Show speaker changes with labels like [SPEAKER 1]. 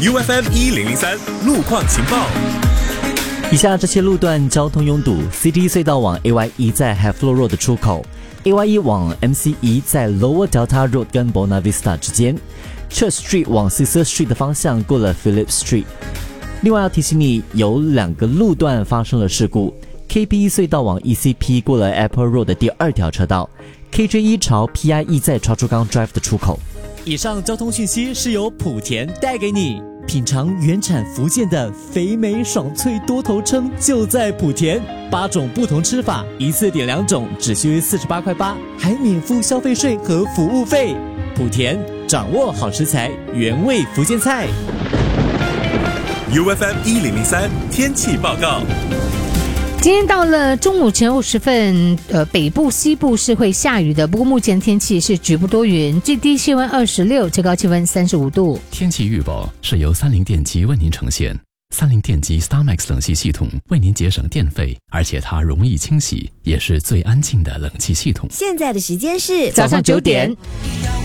[SPEAKER 1] UFM1003 路况情报。
[SPEAKER 2] 以下这些路段交通拥堵 ：CT 隧道往 AY1 在 Havelock Road 的出口，AY1 往 MC1 在 Lower Delta Road 跟 Buona Vista 之间 ，Church Street 往 Cecil Street 的方向过了 Phillip Street。另外要提醒你，有2个路段发生了事故 ：KP 隧道往 ECP 过了 Apple Road 的第2条车道 ，KJ1 朝 PIE 在 Choa Chu Kang Drive 的出口。以上交通讯息是由莆田带给你。品尝原产福建的肥美爽脆多头称就在莆田，8种不同吃法，一次点2种，只需48块8，还免付消费税和服务费。莆田掌握好食材，原味福建菜。
[SPEAKER 1] UFM1003 天气报告。
[SPEAKER 3] 今天到了中午前后时分，北部、西部是会下雨的，不过目前天气是局部多云，最低气温26，最高气温35度。
[SPEAKER 4] 天气预报是由三菱电机为您呈现。三菱电机 StarMax 冷气系统为您节省电费，而且它容易清洗，也是最安静的冷气系统。
[SPEAKER 5] 现在的时间是
[SPEAKER 3] 早上9点。